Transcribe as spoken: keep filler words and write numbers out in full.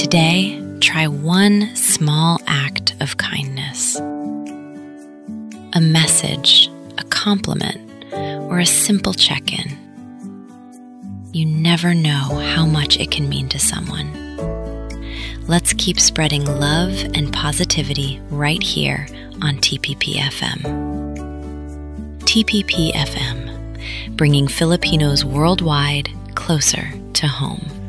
Today, try one small act of kindness. A message, a compliment, or a simple check-in. You never know how much it can mean to someone. Let's keep spreading love and positivity right here on T P P F M. T P P F M, bringing Filipinos worldwide closer to home.